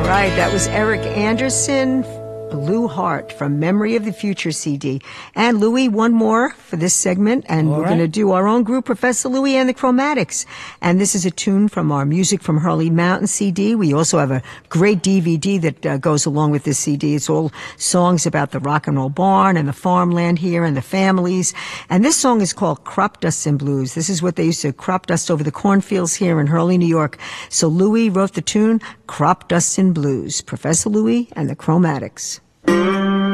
right, that was Eric Anderson, Blue Heart from Memory of the Future CD. And Louis, one more for this segment, and we're going to do our own group, Professor Louis and the Chromatics. And this is a tune from our Music from Hurley Mountain CD. We also have a great DVD that goes along with this CD. It's all songs about the rock and roll barn and the farmland here and the families. And this song is called Crop Dust and Blues. This is what they used to crop dust over the cornfields here in Hurley, New York. So Louis wrote the tune, Crop Dust and Blues. Professor Louis and the Chromatics.